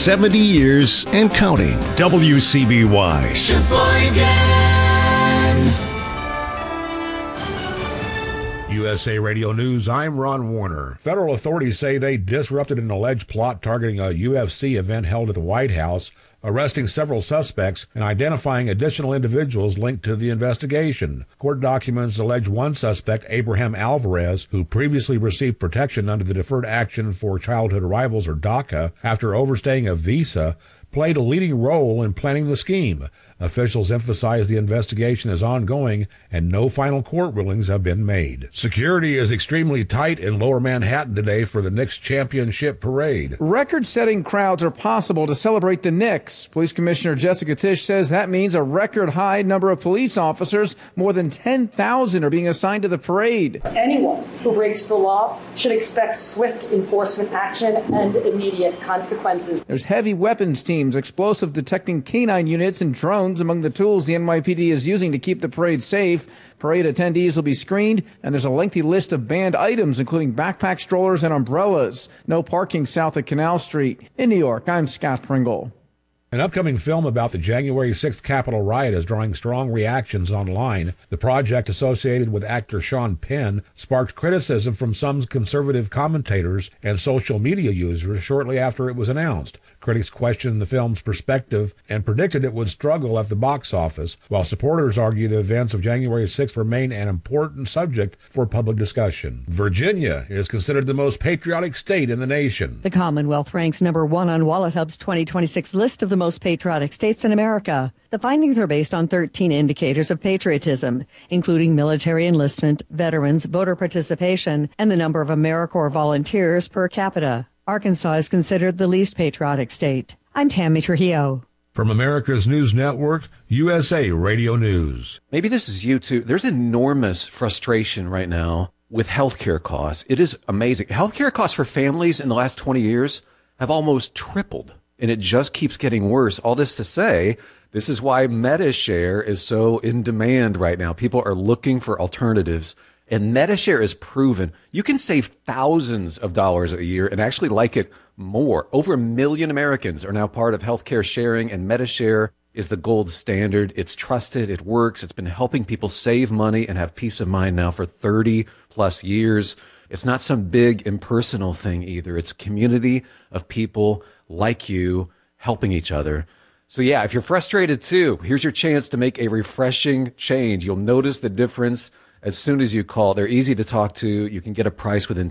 70 years and counting. WCBY. USA Radio News, I'm Ron Warner. Federal authorities say they disrupted an alleged plot targeting a UFC event held at the White House, arresting several suspects and identifying additional individuals linked to the investigation. Court documents allege one suspect, Abraham Alvarez, who previously received protection under the Deferred Action for Childhood Arrivals, or DACA, after overstaying a visa, played a leading role in planning the scheme. Officials emphasize the investigation is ongoing and no final court rulings have been made. Security is extremely tight in Lower Manhattan today for the Knicks championship parade. Record-setting crowds are possible to celebrate the Knicks. Police Commissioner Jessica Tisch says that means a record-high number of police officers, more than 10,000, are being assigned to the parade. Anyone who breaks the law should expect swift enforcement action and immediate consequences. There's heavy weapons teams, explosive detecting canine units, and drones among the tools the NYPD is using to keep the parade safe. Parade attendees will be screened, and there's a lengthy list of banned items, including backpack strollers and umbrellas. No parking south of Canal Street. In New York, I'm Scott Pringle. An upcoming film about the January 6th Capitol riot is drawing strong reactions online. The project, associated with actor Sean Penn, sparked criticism from some conservative commentators and social media users shortly after it was announced. Critics questioned the film's perspective and predicted it would struggle at the box office, while supporters argue the events of January 6th remain an important subject for public discussion. Virginia is considered the most patriotic state in the nation. The Commonwealth ranks number 1 on WalletHub's 2026 list of the most patriotic states in America. The findings are based on 13 indicators of patriotism, including military enlistment, veterans, voter participation, and the number of AmeriCorps volunteers per capita. Arkansas is considered the least patriotic state. I'm Tammy Trujillo. From America's News Network, USA Radio News. Maybe this is you too. There's enormous frustration right now with healthcare costs. It is amazing. Healthcare costs for families in the last 20 years have almost tripled, and it just keeps getting worse. All this to say, this is why MediShare is so in demand right now. People are looking for alternatives. And MediShare is proven you can save thousands of dollars a year and actually like it more. Over 1 million Americans are now part of healthcare sharing, and MediShare is the gold standard. It's trusted. It works. It's been helping people save money and have peace of mind now for 30 plus years. It's not some big impersonal thing either. It's a community of people like you helping each other. So yeah, if you're frustrated too, here's your chance to make a refreshing change. You'll notice the difference as soon as you call. They're easy to talk to. You can get a price within